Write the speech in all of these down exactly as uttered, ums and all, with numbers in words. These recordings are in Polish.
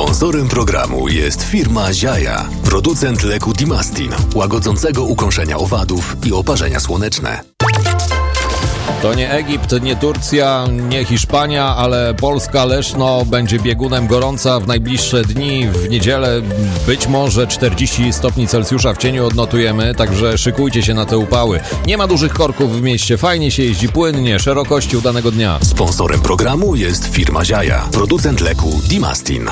Sponsorem programu jest firma Ziaja, producent leku Dimastin, łagodzącego ukąszenia owadów i oparzenia słoneczne. To nie Egipt, nie Turcja, nie Hiszpania, ale Polska Leszno będzie biegunem gorąca w najbliższe dni. W niedzielę być może czterdzieści stopni Celsjusza w cieniu odnotujemy, także szykujcie się na te upały. Nie ma dużych korków w mieście, fajnie się jeździ płynnie, szerokości udanego dnia. Sponsorem programu jest firma Ziaja, producent leku Dimastin.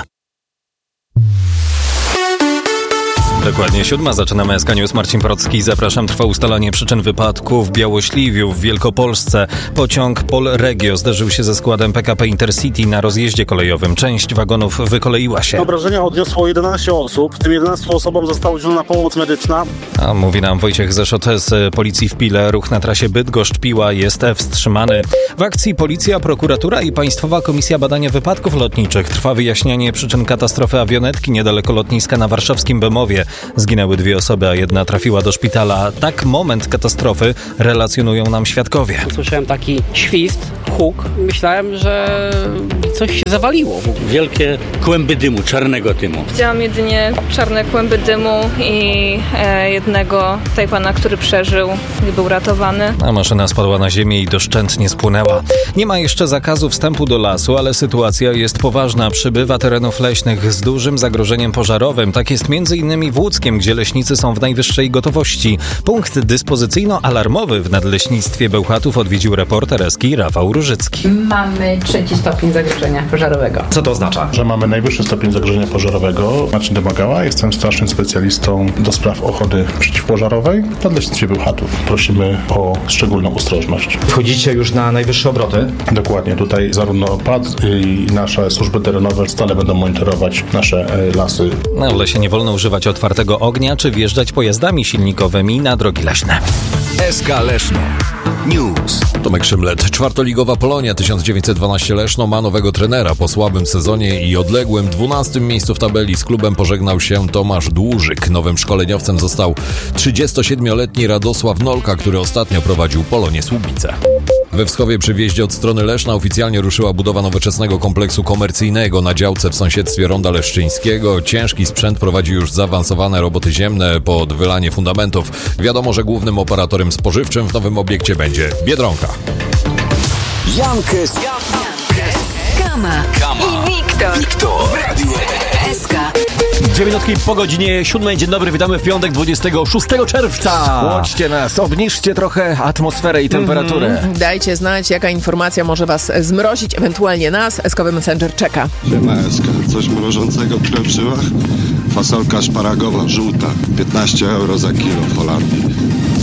Dokładnie siódma. Zaczynamy S K News. Marcin Procki. Zapraszam. Trwa ustalanie przyczyn wypadku w Białośliwiu w Wielkopolsce. Pociąg Polregio zderzył się ze składem P K P Intercity na rozjeździe kolejowym. Część wagonów wykoleiła się. Obrażenia odniosło jedenaście osób. Tym jedenastu osobom została udzielona pomoc medyczna. A mówi nam Wojciech Zeszot z Policji w Pile. Ruch na trasie Bydgoszcz-Piła jest wstrzymany. W akcji Policja, Prokuratura i Państwowa Komisja Badania Wypadków Lotniczych. Trwa wyjaśnianie przyczyn katastrofy awionetki niedaleko lotniska na warszawskim Bemowie. Zginęły dwie osoby, a jedna trafiła do szpitala. Tak moment katastrofy relacjonują nam świadkowie. Słyszałem taki świst, huk. Myślałem, że coś się zawaliło. Wielkie kłęby dymu, czarnego dymu. Widziałam jedynie czarne kłęby dymu i e, jednego tutaj pana, który przeżył i był ratowany. A maszyna spadła na ziemię i doszczętnie spłynęła. Nie ma jeszcze zakazu wstępu do lasu, ale sytuacja jest poważna. Przybywa terenów leśnych z dużym zagrożeniem pożarowym. Tak jest między innymi w Łódzkiem, gdzie leśnicy są w najwyższej gotowości. Punkt dyspozycyjno-alarmowy w Nadleśnictwie Bełchatów odwiedził reporter Eski Rafał Różycki. Mamy trzeci stopień zagrożenia pożarowego. Co to oznacza? Że mamy najwyższy stopień zagrożenia pożarowego. Marcin Domagała, jestem starszym specjalistą do spraw ochrony przeciwpożarowej w Nadleśnictwie Bełchatów. Prosimy o szczególną ostrożność. Wchodzicie już na najwyższe obroty? Dokładnie. Tutaj zarówno P A D i nasze służby terenowe stale będą monitorować nasze lasy. Na lesie nie wolno używać otwartego ognia czy wjeżdżać pojazdami silnikowymi na drogi leśne. S K Leszno News. Tomek Szymlet. Czwartoligowa Polonia tysiąc dziewięćset dwanaście Leszno ma nowego trenera. Po słabym sezonie i odległym dwunastym miejscu w tabeli z klubem pożegnał się Tomasz Dłużyk. Nowym szkoleniowcem został trzydziestosiedmioletni Radosław Nolka, który ostatnio prowadził Polonię Słubice. We Wschowie przy wjeździe od strony Leszna oficjalnie ruszyła budowa nowoczesnego kompleksu komercyjnego na działce w sąsiedztwie Ronda Leszczyńskiego. Ciężki sprzęt prowadzi już zaawansowane roboty ziemne pod wylanie fundamentów. Wiadomo, że głównym operatorem spożywczym w nowym obiekcie będzie Biedronka. Jankes, Kama, Kama i Wiktor. Wiktor. S K. Dwie minutki po godzinie siódmej. Dzień dobry, witamy w piątek dwudziestego szóstego czerwca. Łączcie nas, obniżcie trochę atmosferę i temperaturę. Mm-hmm. Dajcie znać, jaka informacja może was zmrozić, ewentualnie nas. Eskowy Messenger czeka. Siema Eska, coś mrożącego krew w żyłach? Fasolka szparagowa, żółta, piętnaście euro za kilo w Holandii.